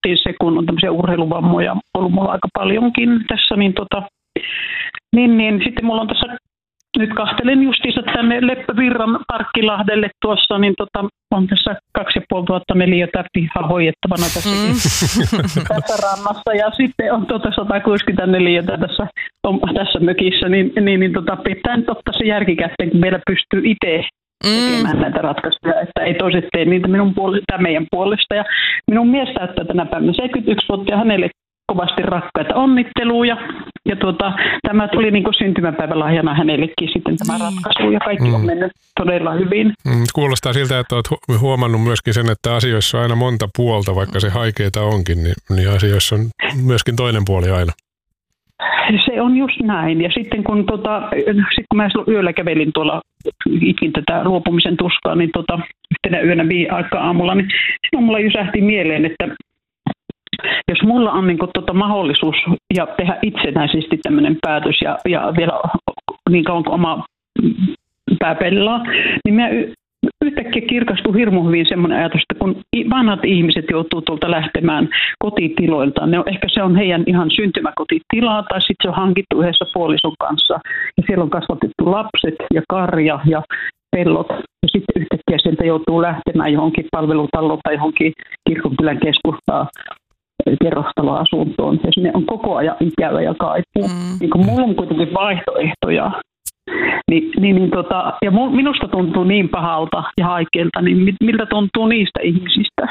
justiin se, kun on tämmöisiä urheiluvammoja ollut mulla aika paljonkin tässä, niin sitten mulla on tässä, nyt kahtelen justiinsa tänne Leppävirran Parkkilahdelle tuossa, niin on tässä 2500 neliötä pihaa hoidettavana tässä rannassa, ja sitten on 160 neliötä tässä mökissä, niin pitää nyt ottaa se järkikäteen, kun meillä pystyy itse tekemään näitä ratkaisuja, että ei toiset tee niitä meidän puolesta. Ja minun mies täyttää tänä päivänä 71 vuotta ja hänelle kovasti rakkaita onnitteluja. Ja tämä tuli niin kuin syntymäpäivälahjana hänellekin sitten tämä ratkaisu ja kaikki on mennyt todella hyvin. Kuulostaa siltä, että olet huomannut myöskin sen, että asioissa on aina monta puolta, vaikka se haikeita onkin, niin asioissa on myöskin toinen puoli aina. Se on just näin. Ja sitten kun mä yöllä kävelin tuolla, itkin tätä luopumisen tuskaa, niin yhtenä yönä aikaa aamulla, niin silloin mulla jysähti mieleen, että jos mulla on mahdollisuus ja tehdä itsenäisesti tämmöinen päätös ja vielä niin kauan kuin oma pää pelaa, niin mä yhtäkkiä kirkastui hirmu hyvin semmoinen ajatus, että kun vanhat ihmiset joutuu tuolta lähtemään kotitiloiltaan, ehkä se on heidän ihan syntymäkotitilaa tai sitten se on hankittu yhdessä puolison kanssa ja siellä on kasvatettu lapset ja karja ja pellot ja sitten yhtäkkiä sieltä joutuu lähtemään johonkin palvelutaloon tai johonkin kirkonkylän keskustaan kerrostaloasuntoon ja sinne on koko ajan ikävä ja kaipuu. Niin kun mulla on kuitenkin vaihtoehtoja. Ja minusta tuntuu niin pahalta ja haikealta, niin miltä tuntuu niistä ihmisistä?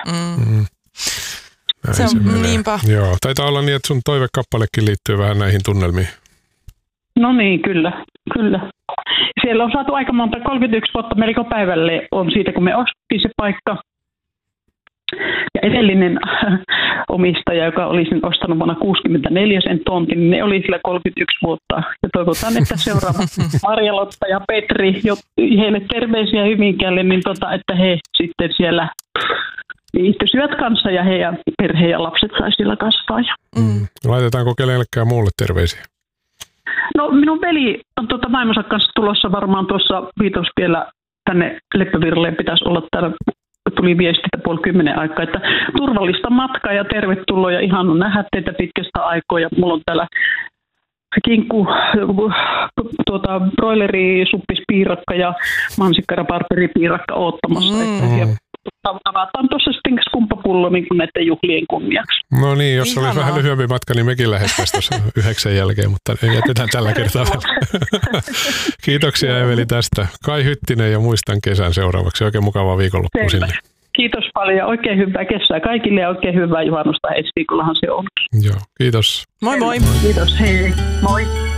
Se on niinpä. Joo, taitaa olla niin, että sun toivekappalekin liittyy vähän näihin tunnelmiin. No niin, kyllä. Siellä on saatu aika monta, 31 vuotta melko päivälle on siitä, kun me ostettiin se paikka. Ja edellinen omistaja, joka oli sen ostanut vuonna 1964 sen tontin, niin ne oli sillä 31 vuotta. Ja toivotaan, että seuraava Marja-Lotta ja Petri, heille terveisiä Hyvinkäälle, niin että he sitten siellä viihtyisivät kanssa ja heidän perhe ja lapset sai siellä kasvaa. Laitetaanko kenellekään muulle terveisiä? No minun veli on vaimonsa kanssa tulossa varmaan tuossa Viitostiellä tänne Leppävirralle pitäisi olla täällä. Tuli viesti 9:30 aikaa, että turvallista matkaa ja tervetuloa ja ihan on nähdä teitä pitkästä aikaa. Ja mulla on täällä kinkku, broileri, suppispiirakka ja mansikkaraparperipiirakka oottamassa. Avataan tuossa sitten skumppapullo niin kuin näiden juhlien kunniaksi. No niin, jos olisi vähän lyhyempi matka, niin mekin lähettäisiin tuossa 9 jälkeen, mutta jätetään tällä kertaa. Kiitoksia Eveli tästä. Kai Hyttinen ja muistan kesän seuraavaksi. Oikein mukavaa viikonloppua sinne. Kiitos paljon. Oikein hyvää kesää kaikille ja oikein hyvää juhannusta. Ensi viikollahan se onkin. Joo, kiitos. Moi moi. Kiitos, hei. Moi.